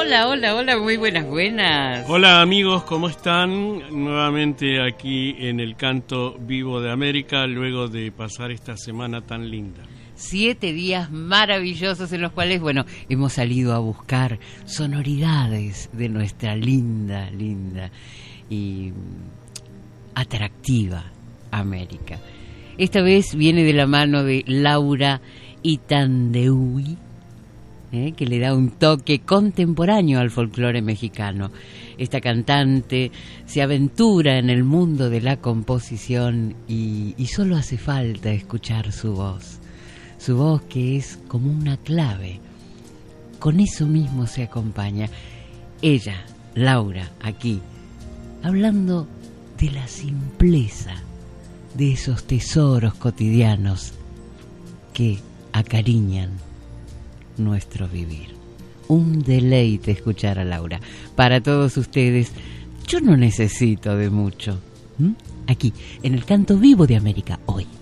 Hola, hola, hola, muy buenas, buenas. Hola amigos, ¿cómo están? Nuevamente aquí en el Canto Vivo de América, luego de pasar esta semana tan linda. 7 días maravillosos en los cuales, bueno, hemos salido a buscar sonoridades de nuestra linda y atractiva América. Esta vez viene de la mano de Laura Itandeui, que le da un toque contemporáneo al folclore mexicano. Esta cantante se aventura en el mundo de la composición y solo hace falta escuchar su voz que es como una clave. Con eso mismo se acompaña. Ella, Laura, aquí, hablando de la simpleza de esos tesoros cotidianos que acariñan nuestro vivir. Un deleite escuchar a Laura. Para todos ustedes, yo no necesito de mucho. Aquí, en el Canto Vivo de América, hoy.